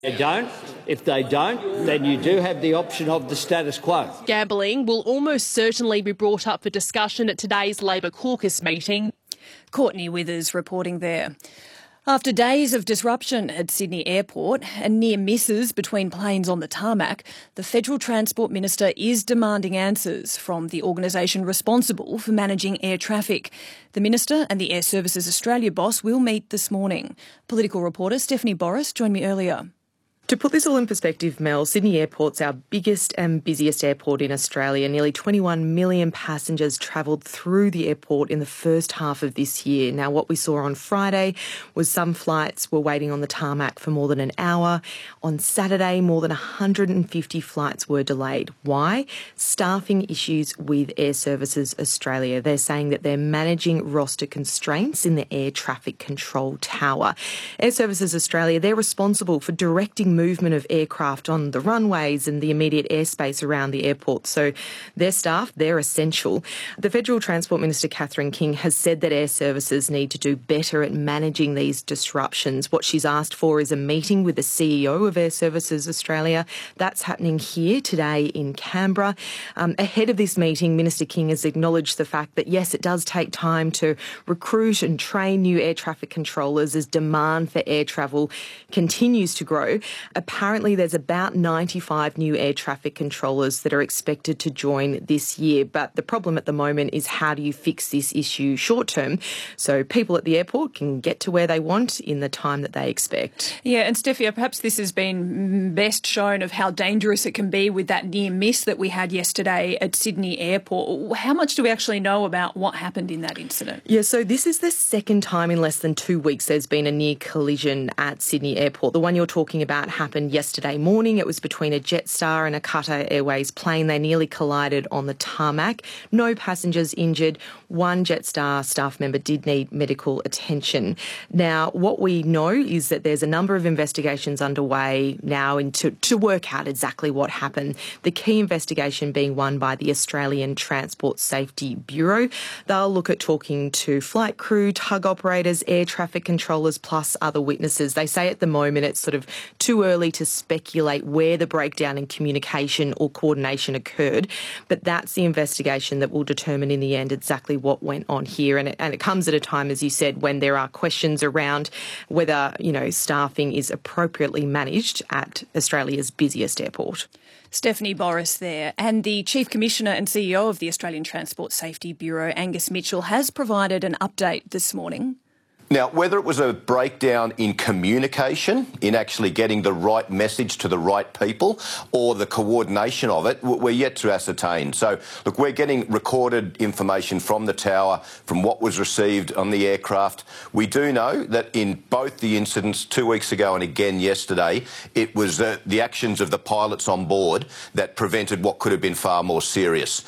If they don't, then you do have the option of the status quo. Gambling will almost certainly be brought up for discussion at today's Labor caucus meeting. Courtney Withers reporting there. After days of disruption at Sydney Airport and near misses between planes on the tarmac, the Federal Transport Minister is demanding answers from the organisation responsible for managing air traffic. The Minister and the Air Services Australia boss will meet this morning. Political reporter Stephanie Boris joined me earlier. To put this all in perspective, Mel, Sydney Airport's our biggest and busiest airport in Australia. Nearly 21 million passengers travelled through the airport in the first half of this year. Now, what we saw on Friday was some flights were waiting on the tarmac for more than an hour. On Saturday, more than 150 flights were delayed. Why? Staffing issues with Air Services Australia. They're saying that they're managing roster constraints in the air traffic control tower. Air Services Australia, they're responsible for directing movement of aircraft on the runways and the immediate airspace around the airport. So their staff, they're essential. The Federal Transport Minister, Catherine King, has said that Air Services need to do better at managing these disruptions. What she's asked for is a meeting with the CEO of Air Services Australia. That's happening here today in Canberra. Ahead of this meeting, Minister King has acknowledged the fact that, yes, it does take time to recruit and train new air traffic controllers as demand for air travel continues to grow. Apparently, there's about 95 new air traffic controllers that are expected to join this year. But the problem at the moment is how do you fix this issue short term so people at the airport can get to where they want in the time that they expect. Yeah, and Steffi, perhaps this has been best shown of how dangerous it can be with that near miss that we had yesterday at Sydney Airport. How much do we actually know about what happened in that incident? Yeah, so this is the second time in less than 2 weeks there's been a near collision at Sydney Airport. The one you're talking about happened yesterday morning. It was between a Jetstar and a Qatar Airways plane. They nearly collided on the tarmac. No passengers injured. One Jetstar staff member did need medical attention. Now, what we know is that there's a number of investigations underway now to work out exactly what happened. The key investigation being one by the Australian Transport Safety Bureau. They'll look at talking to flight crew, tug operators, air traffic controllers, plus other witnesses. They say at the moment it's sort of too early to speculate where the breakdown in communication or coordination occurred, but that's the investigation that will determine in the end exactly what went on here. And it comes at a time, as you said, when there are questions around whether, staffing is appropriately managed at Australia's busiest airport. Stephanie Boris there. And the Chief Commissioner and CEO of the Australian Transport Safety Bureau, Angus Mitchell, has provided an update this morning. Now, whether it was a breakdown in communication, in actually getting the right message to the right people, or the coordination of it, we're yet to ascertain. So, look, we're getting recorded information from the tower, from what was received on the aircraft. We do know that in both the incidents 2 weeks ago and again yesterday, it was the actions of the pilots on board that prevented what could have been far more serious.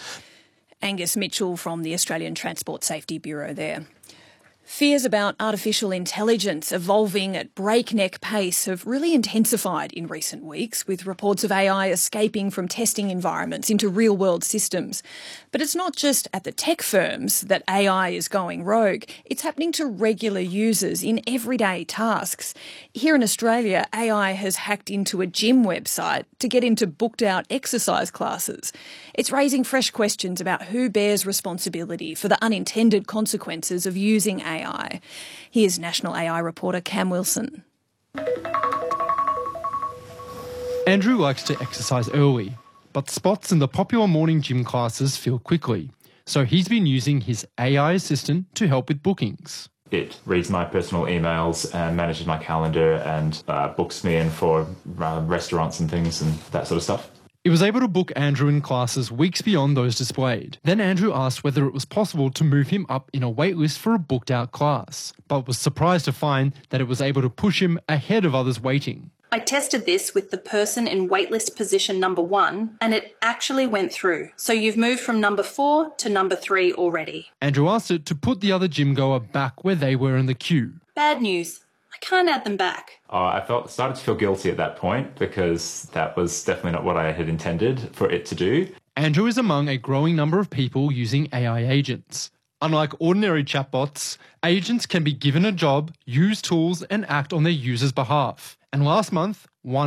Angus Mitchell from the Australian Transport Safety Bureau there. Fears about artificial intelligence evolving at breakneck pace have really intensified in recent weeks, with reports of AI escaping from testing environments into real-world systems. But it's not just at the tech firms that AI is going rogue. It's happening to regular users in everyday tasks. Here in Australia, AI has hacked into a gym website to get into booked-out exercise classes. It's raising fresh questions about who bears responsibility for the unintended consequences of using AI. Here's National AI reporter Cam Wilson. Andrew likes to exercise early, but spots in the popular morning gym classes fill quickly. So he's been using his AI assistant to help with bookings. It reads my personal emails and manages my calendar and books me in for restaurants and things and that sort of stuff. It was able to book Andrew in classes weeks beyond those displayed. Then Andrew asked whether it was possible to move him up in a waitlist for a booked-out class, but was surprised to find that it was able to push him ahead of others waiting. I tested this with the person in waitlist position number 1, and it actually went through. So you've moved from number 4 to number 3 already. Andrew asked it to put the other gym goer back where they were in the queue. Bad news. I can't add them back. I started to feel guilty at that point because that was definitely not what I had intended for it to do. Andrew is among a growing number of people using AI agents. Unlike ordinary chatbots, agents can be given a job, use tools and act on their users' behalf. And last month, one